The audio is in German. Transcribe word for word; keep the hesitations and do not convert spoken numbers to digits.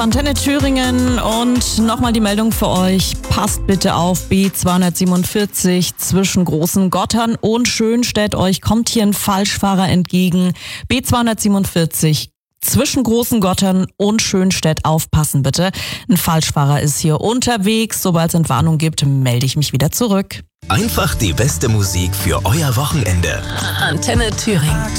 Antenne Thüringen und nochmal die Meldung für euch. Passt bitte auf, B zweihundertsiebenundvierzig zwischen Großen Gottern und Schönstedt. Euch kommt hier ein Falschfahrer entgegen. B zweihundertsiebenundvierzig zwischen Großen Gottern und Schönstedt. Aufpassen bitte. Ein Falschfahrer ist hier unterwegs. Sobald es Entwarnung gibt, melde ich mich wieder zurück. Einfach die beste Musik für euer Wochenende. Antenne Thüringen.